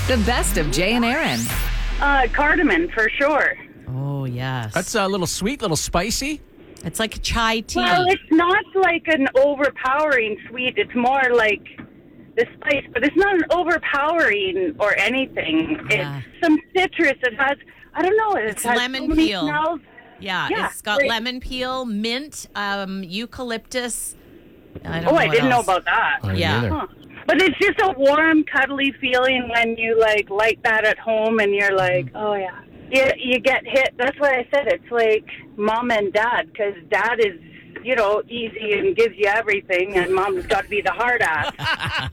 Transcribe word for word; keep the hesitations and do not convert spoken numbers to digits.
The best of Jay and Aaron. Uh, cardamom, for sure. Oh, yes. That's a little sweet, little spicy. It's like chai tea. Well, it's not like an overpowering sweet. It's more like the spice, but it's not an overpowering or anything. Yeah. It's some citrus. It has, I don't know. It It's has lemon so many peel. smells. yeah, yeah, it's got great. lemon peel, mint, um, eucalyptus. I don't Oh, know I what didn't else. know about that. I didn't Yeah. either. Huh. But it's just a warm, cuddly feeling when you like light that at home and you're like, oh yeah. You, you get hit. That's what I said. It's like mom and dad, because dad is, you know, easy and gives you everything, and mom's got to be the hard ass.